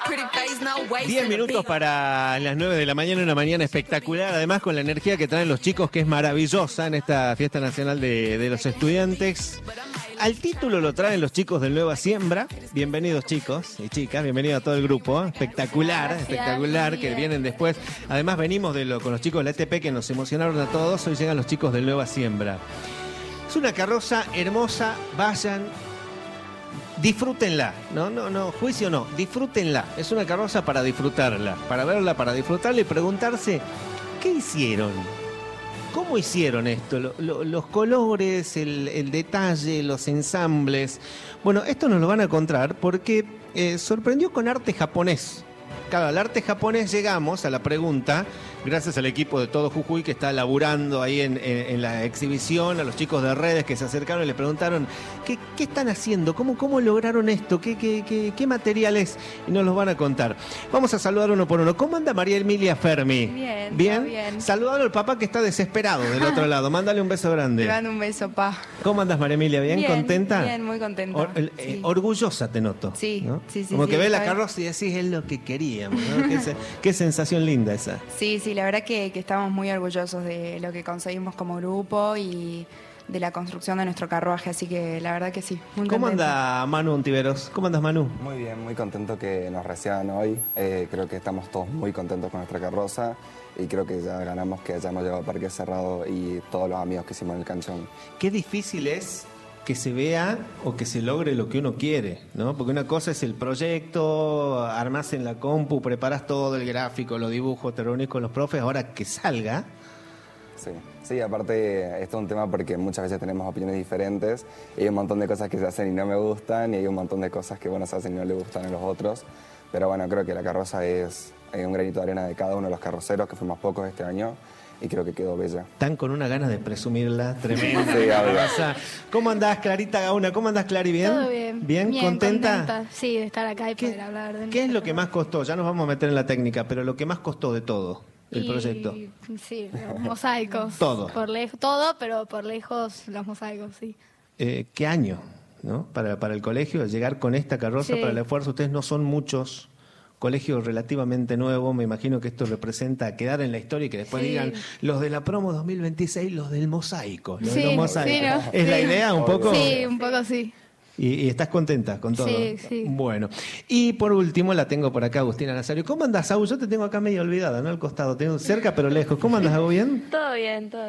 10 minutos para las 9 de la mañana, una mañana espectacular, además con la energía que traen los chicos, que es maravillosa en esta fiesta nacional de los estudiantes. Al título lo traen los chicos del Nueva Siembra. Bienvenidos chicos y chicas, bienvenido a todo el grupo, ¿eh? Espectacular, Gracias, espectacular, que vienen después. Además venimos con los chicos de la ETP que nos emocionaron a todos, hoy llegan los chicos del Nueva Siembra. Es una carroza hermosa, vayan, disfrútenla, no, juicio no, disfrútenla. Es una carroza para disfrutarla, para verla, para disfrutarla y preguntarse, ¿qué hicieron? ¿Cómo hicieron esto? Los colores, el detalle, los ensambles. Bueno, esto nos lo van a encontrar porque sorprendió con arte japonés. Claro, al arte japonés llegamos a la pregunta, gracias al equipo de Todo Jujuy que está laburando ahí en la exhibición, a los chicos de redes que se acercaron y le preguntaron ¿qué están haciendo? ¿Cómo lograron esto? ¿Qué material es? Y nos los van a contar. Vamos a saludar uno por uno. ¿Cómo anda María Emilia Fermi? Bien, ¿Bien? todo bien. Saludalo al papá que está desesperado del otro lado. Mándale un beso grande. Te mando un beso, pa. ¿Cómo andas María Emilia? ¿Bien? ¿Contenta? Bien, muy contenta. Sí. Orgullosa te noto. Sí, ¿no? sí. Como que ves la ¿sabes? carroza y decís es lo que queríamos, ¿no? Qué sensación linda esa. Sí, la verdad que estamos muy orgullosos de lo que conseguimos como grupo y de la construcción de nuestro carruaje, así que la verdad que sí, muy ¿Cómo contenta. anda Manu Ontiveros? ¿Cómo andas Manu? Muy bien, muy contento que nos reciban hoy. Creo que estamos todos muy contentos con nuestra carroza y creo que ya ganamos que hayamos llevado a Parque Cerrado y todos los amigos que hicimos en el canchón. Qué difícil es que se vea o que se logre lo que uno quiere, ¿no? Porque una cosa es el proyecto, armás en la compu, preparás todo el gráfico, los dibujos, te reunís con los profes, ahora que salga. Sí, aparte esto es un tema porque muchas veces tenemos opiniones diferentes y hay un montón de cosas que se hacen y no me gustan y hay un montón de cosas que se hacen y no le gustan a los otros, pero bueno, creo que la carroza es un granito de arena de cada uno de los carroceros, que fuimos pocos este año y creo que quedó bella. Están con una ganas de presumirla tremenda. Sí, ¿Cómo andás Clarita Gauna? ¿Cómo andás Clary? ¿Bien? Todo bien. ¿Bien? ¿Contenta? Sí, de estar acá y poder hablar de ¿Qué es lo que más costó? Ya nos vamos a meter en la técnica, pero lo que más costó de todo, el proyecto. Sí, los mosaicos. Todo. Todo, pero por lejos los mosaicos, sí. ¿Qué año, no? Para el colegio, llegar con esta carroza, Sí. para el esfuerzo. Ustedes no son muchos, colegios relativamente nuevos. Me imagino que esto representa quedar en la historia y que después Sí. digan los de la promo 2026, los del mosaico. Los de Sí, los mosaicos. sí, ¿no? ¿Es la Sí. idea un poco? Sí, un poco sí. ¿Y estás contenta con todo? Sí, sí. Bueno. Y por último la tengo por acá, Agustina Nazario. ¿Cómo andas, Agus? Yo te tengo acá medio olvidada, ¿no? Al costado. Tengo cerca pero lejos. ¿Cómo andas, Agus? ¿Bien? Todo bien, todo